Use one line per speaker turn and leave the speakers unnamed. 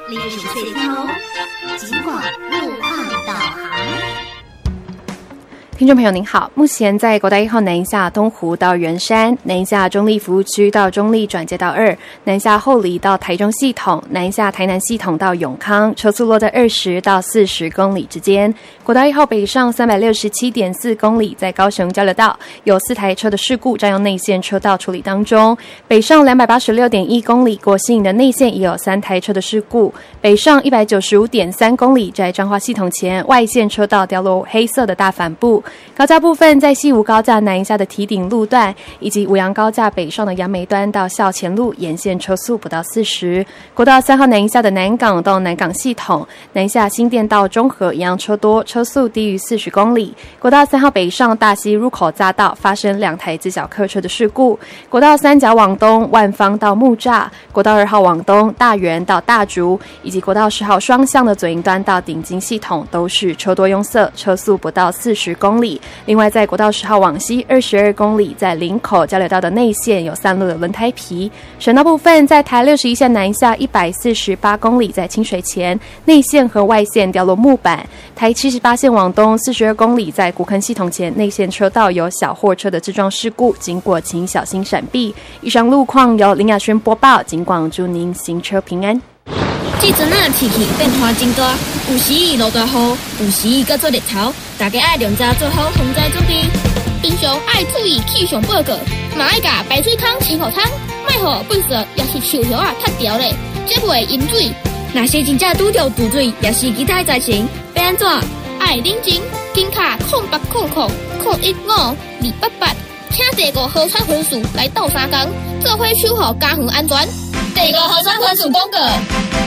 60岁天后，尽管路况导航。
听众朋友您好，目前在国道1号南下东湖到圆山，南下中立服务区到中立转接道2，南下后里到台中系统，南下台南系统到永康，车速落在20到40公里之间。国道1号北上367.4公里，在高雄交流道有4台车的事故占用内线车道处理当中。北上286.1公里，过新营的内线也有3台车的事故。北上195.3公里，在彰化系统前外线车道掉落黑色的大帆布。高架部分在西吴高架南下的堤顶路段，以及五杨高架北上的杨梅端到校前路沿线车速不到40。国道3号南下的南港到南港系统，南下新店到中和一样车多，车速低于40公里。国道3号北上大溪入口匝道发生2台自小客车的事故。国道3甲往东万芳到木栅，国道2号往东大园到大竹，以及国道10号双向的左营端到顶金系统都是车多拥塞，车速不到40公里。另外在国道10号往西22公里，在林口交流道的内线有散落的轮胎皮。省道部分在台61线南下148公里，在清水前内线和外线掉落木板。台78线往东42公里，在古坑系统前内线车道有小货车的自撞事故，经过请小心闪避。以上路况由林雅轩播报，警广祝您行车平安。
这阵天气变化真大，有时落大雨，有时搁做日头，大家爱量早做好防灾准备。平常爱注意气象报告，嘛爱甲排水孔清好通，莫互粪扫也是树叶塌掉咧，接袂饮水。若是真正拄着堵水，也是其他灾情，要安怎？爱冷静，紧卡0800-015-288，请第5河川分署来斗3工，做伙守护家园安全。第5河川分署公告。